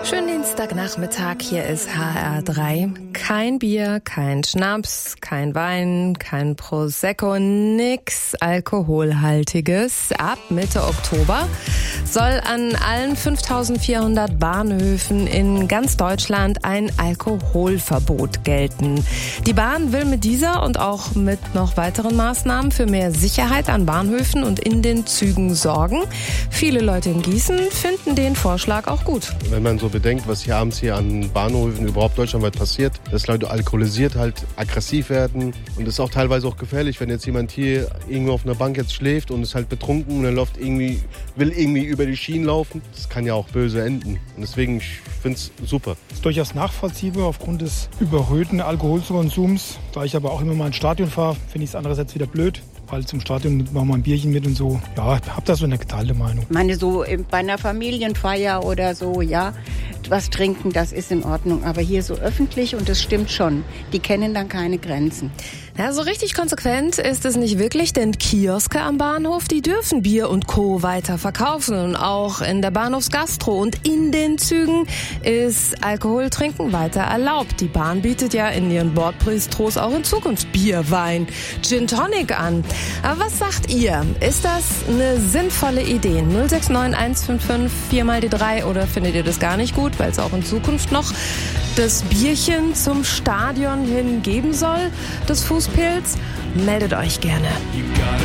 Schönen Dienstagnachmittag, hier ist HR3. Kein Bier, kein Schnaps, kein Wein, kein Prosecco, nix Alkoholhaltiges. Ab Mitte Oktober soll an allen 5400 Bahnhöfen in ganz Deutschland ein Alkoholverbot gelten. Die Bahn will mit dieser und auch mit noch weiteren Maßnahmen für mehr Sicherheit an Bahnhöfen und in den Zügen sorgen. Viele Leute in Gießen finden den Vorschlag auch gut. Wenn man so bedenkt, was hier abends hier an Bahnhöfen überhaupt deutschlandweit passiert, dass Leute alkoholisiert halt aggressiv werden und das ist auch teilweise auch gefährlich, wenn jetzt jemand hier irgendwo auf einer Bank jetzt schläft und ist halt betrunken und er läuft will irgendwie über die Schienen laufen. Das kann ja auch böse enden und deswegen, ich finde es super. Das ist durchaus nachvollziehbar aufgrund des überhöhten Alkoholkonsums. Da ich aber auch immer mal ins Stadion fahre, finde ich es andererseits wieder blöd. Weil zum Stadion machen wir mal ein Bierchen mit und so. Ja, ich habe da so eine geteilte Meinung. Ich meine, so bei einer Familienfeier oder so, ja, was trinken, das ist in Ordnung. Aber hier so öffentlich, und das stimmt schon, die kennen dann keine Grenzen. Ja, so richtig konsequent ist es nicht wirklich, denn Kioske am Bahnhof, die dürfen Bier und Co. weiter verkaufen. Und auch in der Bahnhofsgastro und in den Zügen ist Alkoholtrinken weiter erlaubt. Die Bahn bietet ja in ihren Bordbistros auch in Zukunft Bier, Wein, Gin Tonic an. Aber was sagt ihr? Ist das eine sinnvolle Idee? 069 155 4 mal die 3 oder findet ihr das gar nicht gut, weil es auch in Zukunft noch das Bierchen zum Stadion hin geben soll, das Fußpilz? Meldet euch gerne.